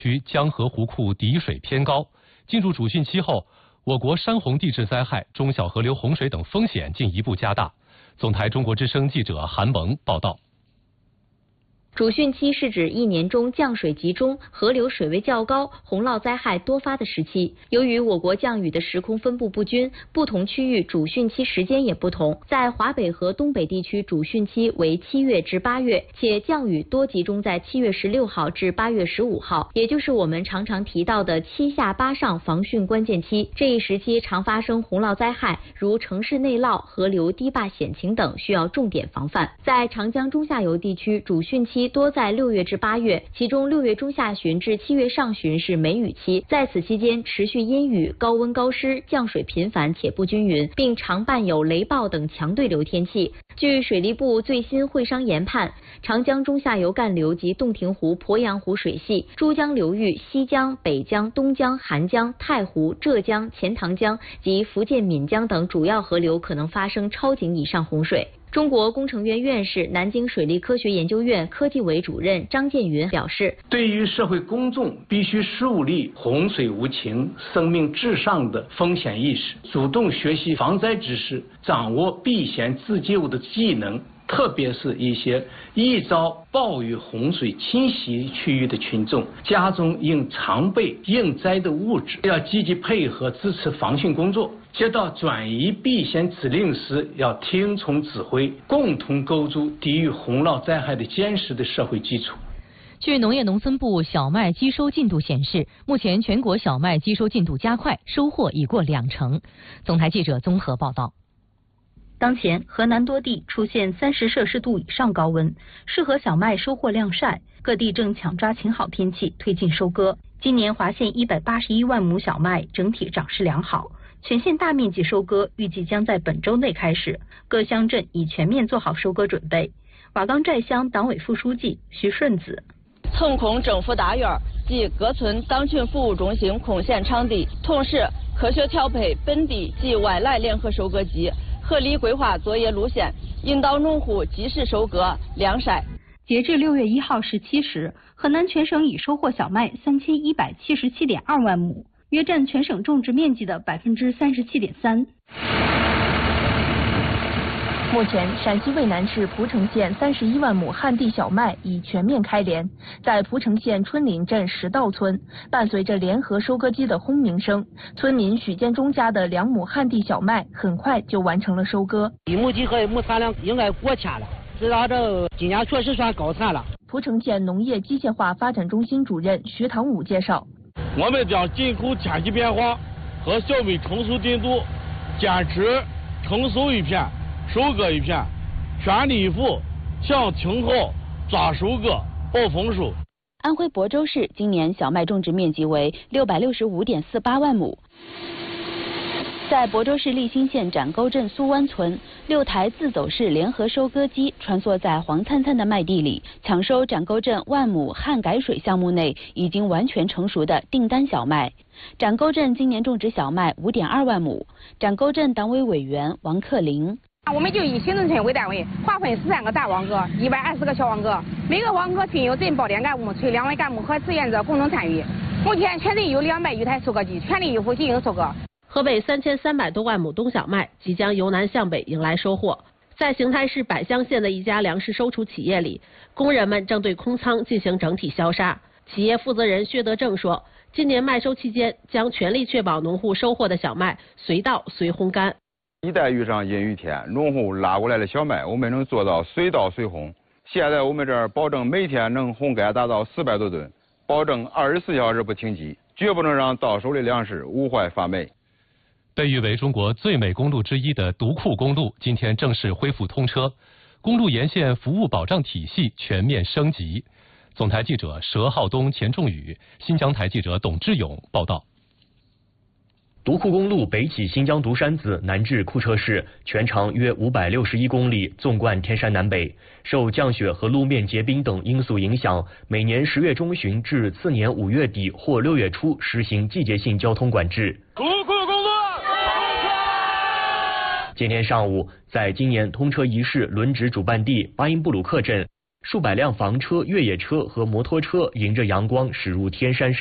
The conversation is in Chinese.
区江河湖库底水偏高，进入主汛期后，我国山洪地质灾害、中小河流洪水等风险进一步加大。总台中国之声记者韩萌报道。 主汛期是指一年中降水集中、河流水位较高、洪涝灾害多发的时期。由于我国降雨的时空分布不均，不同区域主汛期时间也不同。在华北和东北地区，主汛期为7月至8月，且降雨多集中在7月16号至8月15号，也就是我们常常提到的7下8上防汛关键期。这一时期常发生洪涝灾害，如城市内涝、河流堤坝险情等，需要重点防范。在长江中下游地区，主汛期多在6月至8月，其中6月中下旬至7月上旬是梅雨期，在此期间持续阴雨、高温高湿，降水频繁且不均匀，并常伴有雷暴等强对流天气。据水利部最新会商研判，长江中下游干流及洞庭湖、鄱阳湖水系、珠江流域、西江、北江、东江、韩江、太湖、浙江、钱塘江及福建闽江等主要河流可能发生超警以上洪水。中国工程院院士、南京水利科学研究院科技委主任张建云表示， 对于社会公众必须树立洪水无情、生命至上的风险意识，主动学习防灾知识，掌握避险自救的技能，特别是一些易遭暴雨洪水侵袭区域的群众，家中应常备应灾的物质，要积极配合支持防汛工作。接到转移避险指令时，要听从指挥，共同构筑抵御洪涝灾害的坚实的社会基础。 据农业农村部小麦机收进度显示，目前全国小麦机收进度加快，收获已过20%。总台记者综合报道。 当前，河南多地出现30摄氏度以上高温，适合小麦收获晾晒，各地正抢抓晴好天气推进收割。今年华县181万亩小麦整体长势良好，全县大面积收割预计将在本周内开始，各乡镇已全面做好收割准备。瓦岗寨乡党委副书记徐顺子， 村控政府大院及各村党群服务中心空闲场地，同时科学调配本地及外来联合收割机，合理规划作业路线，引导农户及时收割晾晒。 截至6月1号17时，河南全省已收获小麦3177.2万亩，约占全省种植面积的37.3%。 目前，陕西渭南市蒲城县31万亩旱地小麦已全面开镰。在蒲城县春林镇石道村，伴随着联合收割机的轰鸣声，村民许建忠家的2亩旱地小麦很快就完成了收割。 1亩地和1亩产量应该过千了，知道这今年确实算高产了。 蒲城县农业机械化发展中心主任徐堂武介绍， 我们将紧扣天气变化和小麦成熟进度，坚持成熟一片收割一片，全力以赴向停后抓收割保丰收。 安徽亳州市今年小麦种植面积为665.48万亩。在亳州市立新县展沟镇苏湾村，6台自走式联合收割机穿梭在黄灿灿的麦地里，抢收展沟镇万亩旱改水项目内已经完全成熟的订单小麦。展沟镇今年种植小麦5.2万亩。展沟镇党委委员王克林， 我们就以新农村为单位，划分13个大网格，120个小网格，每个网格均有镇保点干部、村两委干部和志愿者共同参与。目前全镇有200余台收割机，全力以赴进行收割。 河北3300多万亩冬小麦即将由南向北迎来收获。在邢台市百乡县的一家粮食收储企业里，工人们正对空仓进行整体消杀。企业负责人薛德正说，今年麦收期间将全力确保农户收获的小麦随稻随烘干。 一旦遇上阴雨天，农户拉过来的小麦，我们能做到随稻随烘。现在我们这儿保证每天能烘干达到400多吨，保证24小时不停机，绝不能让到手的粮食无坏发霉。 被誉为中国最美公路之一的独库公路今天正式恢复通车，公路沿线服务保障体系全面升级。总台记者佘浩东、钱仲宇，新疆台记者董志勇报道。 独库公路北起新疆独山子，南至库车市，全长约561公里，纵贯天山南北。受降雪和路面结冰等因素影响，每年10月中旬至次年5月底或6月初实行季节性交通管制。 独库公路今天上午，在今年通车仪式轮值主办地巴音布鲁克镇， 数百辆房车、越野车和摩托车迎着阳光驶入天山市。